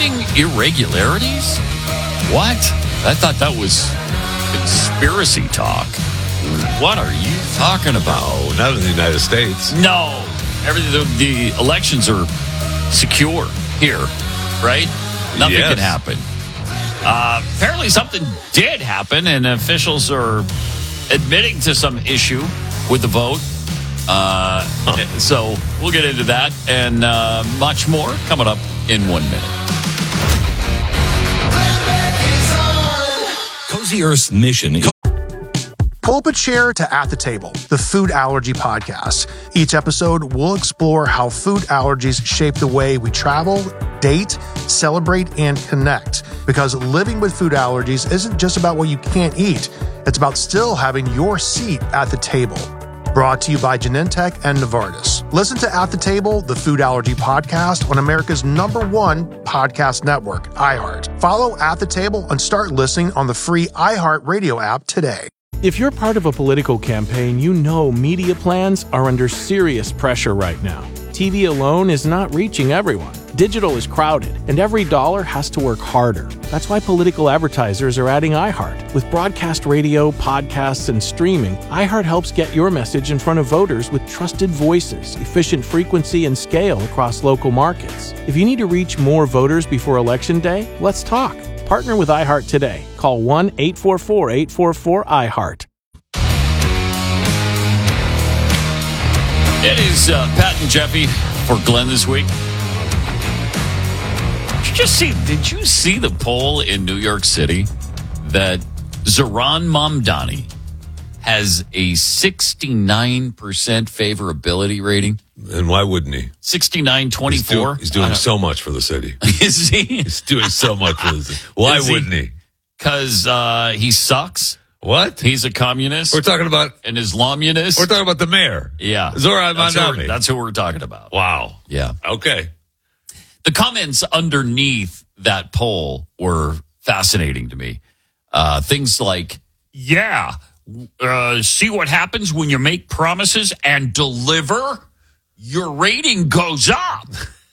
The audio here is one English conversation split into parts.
voting irregularities? What? I thought that was conspiracy talk. What are you talking about? Not in the United States. No. The elections are secure here, right? Nothing can happen. Apparently something did happen, and officials are admitting to some issue with the vote. So we'll get into that and much more coming up in 1 minute. Cozy Earth's mission. Pull up a chair to At the Table, the food allergy podcast. Each episode, we'll explore how food allergies shape the way we travel, date, celebrate, and connect. Because living with food allergies isn't just about what you can't eat. It's about still having your seat at the table. Brought to you by Genentech and Novartis. Listen to At the Table, the food allergy podcast on America's #1 podcast network, iHeart. Follow At the Table and start listening on the free iHeart Radio app today. If you're part of a political campaign, you know media plans are under serious pressure right now. TV alone is not reaching everyone. Digital is crowded, and every dollar has to work harder. That's why political advertisers are adding iHeart. With broadcast radio, podcasts, and streaming, iHeart helps get your message in front of voters with trusted voices, efficient frequency, and scale across local markets. If you need to reach more voters before Election Day, let's talk. Partner with iHeart today. Call 1-844-844-iHeart. It is Pat and Jeffy for Glenn this week. Did you see the poll in New York City that Zohran Mamdani has a 69% favorability rating? And why wouldn't he? 69-24. He's doing so much for the city. Is he? He's doing so much for the city. Why wouldn't he? Because he sucks. What? He's a communist. We're talking about an Islamunist. We're talking about the mayor. Yeah. Zohran Mamdani. That's who we're talking about. Wow. Yeah. Okay. The comments underneath that poll were fascinating to me. Things like, see what happens when you make promises and deliver? Your rating goes up.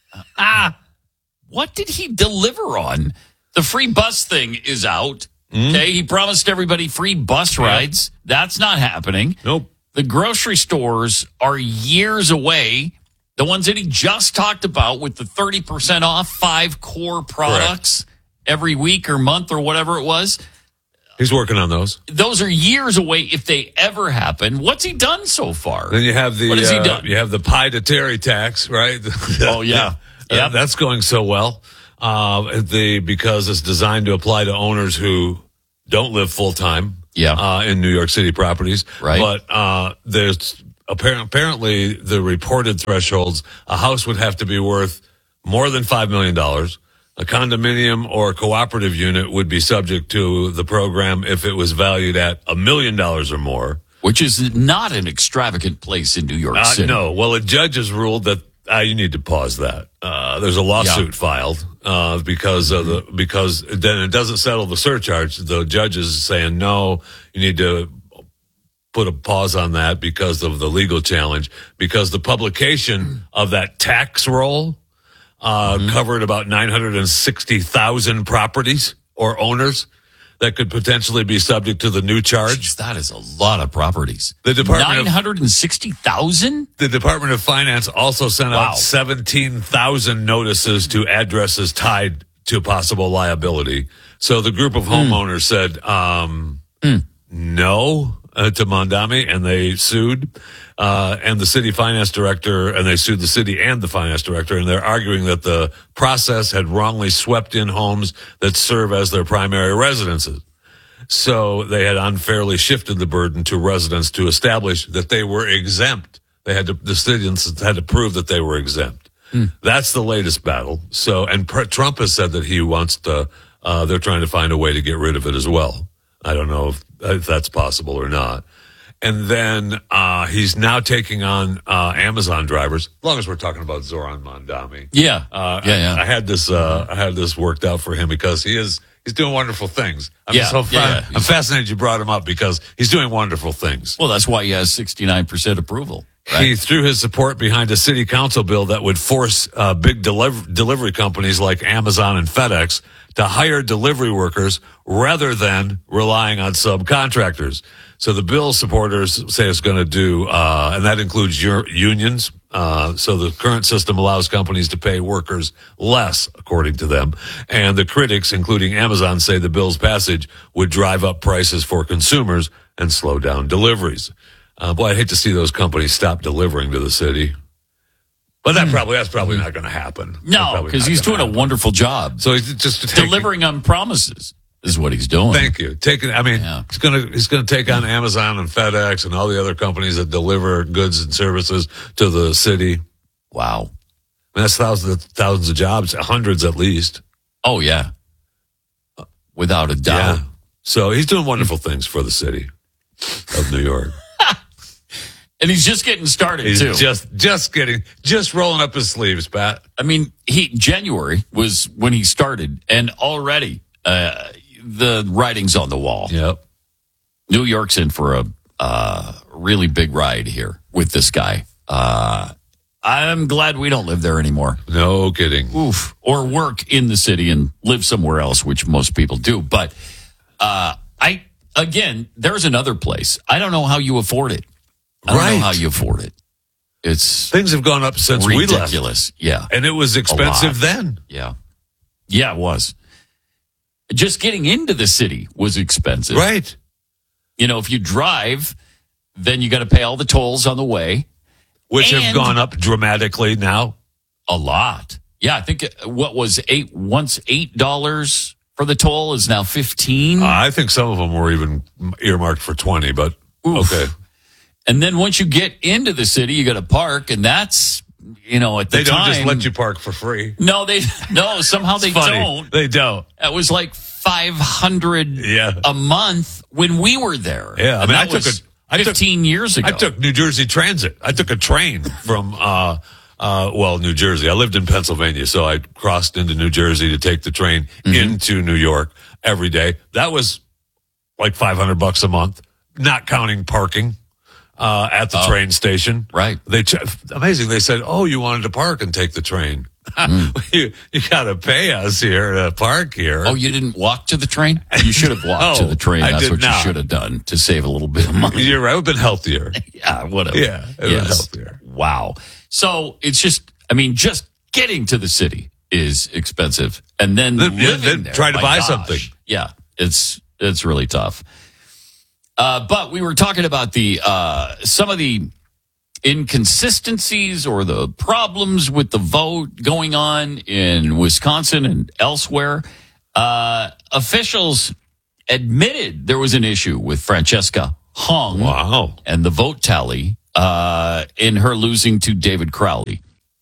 What did he deliver on? The free bus thing is out. Okay, he promised everybody free bus rides. That's not happening. Nope. The grocery stores are years away. The ones that he just talked about with the 30% off 5 core products every week or month or whatever it was. He's working on those. Those are years away if they ever happen. What's he done so far? Then you have the what has he done? You have the pie to Terry tax, right? Oh yeah. Yeah. That's going so well. Because it's designed to apply to owners who don't live full time. Yeah. In New York City properties. Right. But there's apparently the reported thresholds. A house would have to be worth more than $5 million. A condominium or cooperative unit would be subject to the program if it was valued at $1 million or more. Which is not an extravagant place in New York City. No. Well, a judge has ruled that you need to pause that. There's a lawsuit filed because then it doesn't settle the surcharge. The judge is saying, no, you need to put a pause on that because of the legal challenge, because the publication of that tax roll covered about 960,000 properties or owners that could potentially be subject to the new charge. Jeez, that is a lot of properties. The Department 960,000? The Department of Finance also sent out 17,000 notices to addresses tied to possible liability. So the group of homeowners said no to Mamdani, and they sued. And the city finance director, and they sued the city and the finance director, and they're arguing that the process had wrongly swept in homes that serve as their primary residences. So they had unfairly shifted the burden to residents to establish that they were exempt. The citizens had to prove that they were exempt. That's the latest battle. So, and Trump has said that he wants to, they're trying to find a way to get rid of it as well. I don't know if that's possible or not. And then he's now taking on Amazon drivers. As long as we're talking about Zohran Mamdani, Yeah. I had this worked out for him because he is He's doing wonderful things. I'm Yeah. fascinated you brought him up because he's doing wonderful things. Well, that's why he has 69% approval. Right? He threw his support behind a city council bill that would force big delivery companies like Amazon and FedEx to hire delivery workers rather than relying on subcontractors. So the bill supporters say it's going to do, and that includes unions. So the current system allows companies to pay workers less, according to them. And the critics, including Amazon, say the bill's passage would drive up prices for consumers and slow down deliveries. Boy, I'd hate to see those companies stop delivering to the city. But that's probably not going to happen. No, because he's doing a wonderful job. So he's just delivering on promises is what he's doing. Thank you. He's going to take on Amazon and FedEx and all the other companies that deliver goods and services to the city. Wow. And that's thousands of jobs, hundreds at least. Oh, yeah. Without a doubt. Yeah. So he's doing wonderful things for the city of New York. And he's just getting started, he's too. Just rolling up his sleeves, Pat. I mean, January was when he started, and already the writing's on the wall. Yep. New York's in for a really big ride here with this guy. I'm glad we don't live there anymore. No kidding. Oof. Or work in the city and live somewhere else, which most people do. But there's another place. I don't know how you afford it. I don't know how you afford it. Things have gone up since we left. Ridiculous. Yeah. And it was expensive then. Yeah. Yeah, it was. Just getting into the city was expensive. Right. You know, if you drive, then you got to pay all the tolls on the way. Which have gone up dramatically now. A lot. Yeah, I think what was once $8 for the toll is now $15. I think some of them were even earmarked for 20, but Oof. Okay. And then once you get into the city, you got to park, and that's, at the time. They don't just let you park for free. No, somehow they don't. They don't. It was like $500 a month when we were there. Yeah, I took 15 years ago. I took New Jersey Transit. I took a train from, New Jersey. I lived in Pennsylvania, so I crossed into New Jersey to take the train into New York every day. That was like $500 a month, not counting parking. At the train station. Right. Amazing. They said, you wanted to park and take the train. You got to pay us here to park here. Oh, you didn't walk to the train? You should have walked to the train. That's what you should have done to save a little bit of money. You're right. It would have been healthier. Yeah, whatever. Yeah, it would have been healthier. Wow. So it's just getting to the city is expensive. And then living there. Try to buy something. Yeah, it's really tough. But we were talking about some of the inconsistencies or the problems with the vote going on in Wisconsin and elsewhere. Officials admitted there was an issue with Francesca Hong. Wow. And the vote tally in her losing to David Crowley.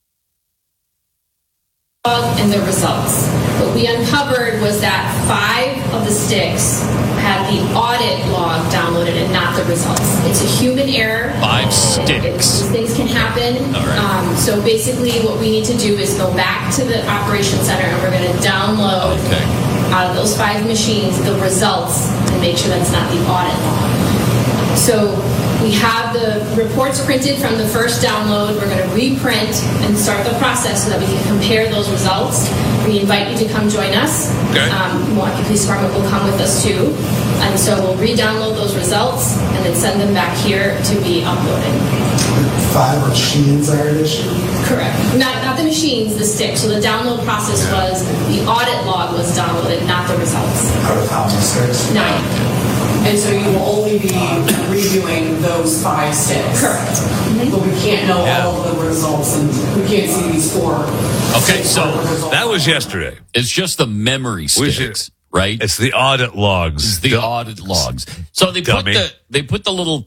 And the results. What we uncovered was that 5 of the sticks had the audit log downloaded and not the results. It's a human error. 5 sticks. These things can happen. All right. So basically what we need to do is go back to the operations center and we're going to download out of those 5 machines the results and make sure that's not the audit log. So we have the reports printed from the first download. We're going to reprint and start the process so that we can compare those results. We invite you to come join us. Okay. Milwaukee Police Department will come with us too. And so we'll re-download those results and then send them back here to be uploaded. 5 machines are an issue? Correct. Not the machines, the sticks. So the download process was the audit log was downloaded, not the results. Out of how many sticks? 9. And so you will only be reviewing those 5 sticks. Correct. But we can't know all of the results, and we can't see these 4. Okay, so that was yesterday. It's just the memory sticks, right? It's the audit logs. It's the audit logs. So they put the little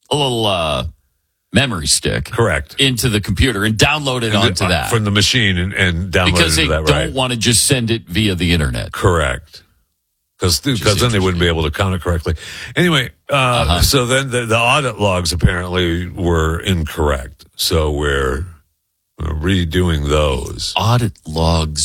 memory stick, correct, into the computer and download it onto that from the machine and download because they that, don't want to just send it via the internet. Correct. Because then they wouldn't be able to count it correctly. Anyway, so then the audit logs apparently were incorrect. So we're redoing those. Audit logs were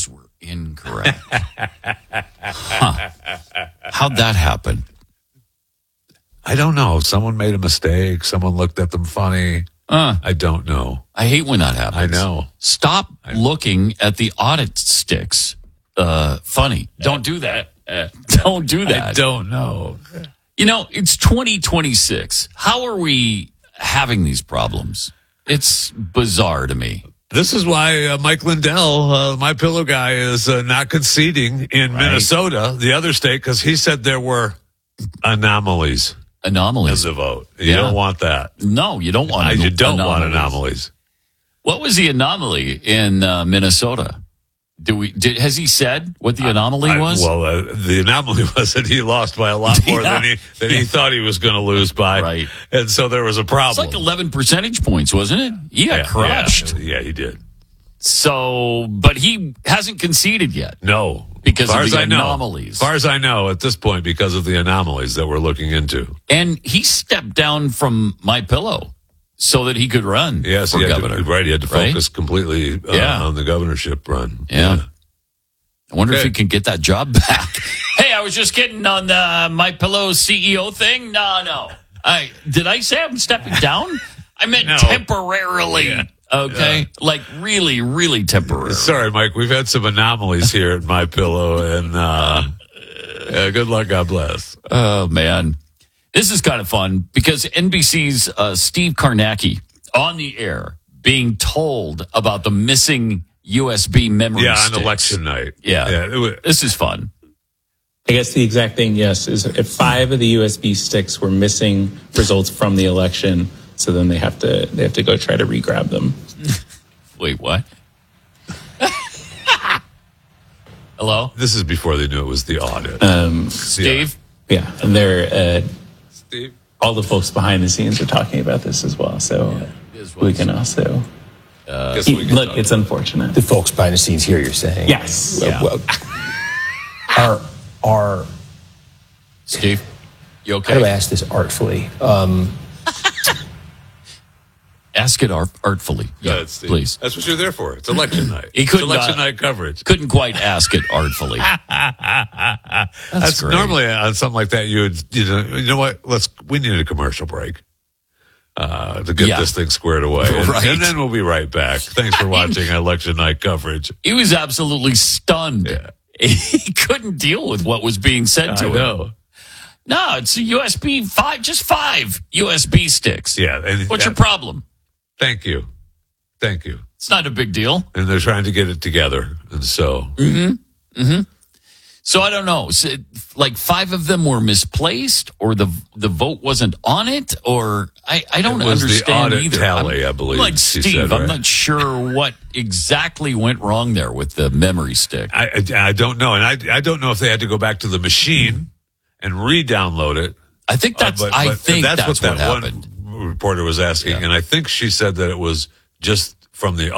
Incorrect. Huh. How'd that happen? I don't know. Someone made a mistake. Someone looked at them funny. I don't know. I hate when that happens. I know. Stop looking at the audit sticks. Funny. Don't do that. Don't do that. I don't know. You know, it's 2026. How are we having these problems? It's bizarre to me. This is why Mike Lindell, my pillow guy, is not conceding in Minnesota, the other state, because he said there were anomalies in the vote. You don't want that. No, you don't want You don't want anomalies. What was the anomaly in Minnesota? Has he said what the anomaly was? The anomaly was that he lost by a lot more than he thought he was going to lose by. Right. And so there was a problem. It's like 11 percentage points, wasn't it? He got crushed. Yeah, he did. So, but he hasn't conceded yet. No. Because of the anomalies. As far as I know, at this point, because of the anomalies that we're looking into. And he stepped down from MyPillow so that he could run for governor. He had to focus completely on the governorship run. Yeah. I wonder if he can get that job back. Hey, I was just kidding on the MyPillow CEO thing. No. Did I say I'm stepping down? I meant temporarily. Yeah. Okay, like really, really temporary. Sorry, Mike. We've had some anomalies here at MyPillow, and good luck. God bless. Oh man, this is kind of fun because NBC's Steve Kornacki on the air being told about the missing USB memory sticks. On election night. This is fun. I guess the exact thing, yes, is if 5 of the USB sticks were missing results from the election. So then they have to go try to re-grab them. Wait, what? Hello? This is before they knew it was the audit. Steve? Yeah, and they're Steve. All the folks behind the scenes are talking about this as well. So we can also look. It's unfortunate. The folks behind the scenes here, you're saying? Yes. Are Steve? You okay? How do I ask this artfully? Ask it artfully. Yeah, please. That's what you're there for. It's election night. It's election night coverage. Couldn't quite ask it artfully. That's great. Normally on something like that, you know what? We need a commercial break to get this thing squared away, and then we'll be right back. Thanks for watching election night coverage. He was absolutely stunned. Yeah. He couldn't deal with what was being said to him. No, it's a USB 5, just 5 USB sticks. Yeah. What's your problem? Thank you. It's not a big deal. And they're trying to get it together. And so. So I don't know. So, like 5 of them were misplaced, or the vote wasn't on it, or I don't understand the either. Tally, I believe. Like Steve, I'm not sure what exactly went wrong there with the memory stick. I don't know. And I don't know if they had to go back to the machine and re-download it. I think that's what that happened. One reporter was asking, and I think she said that it was just from the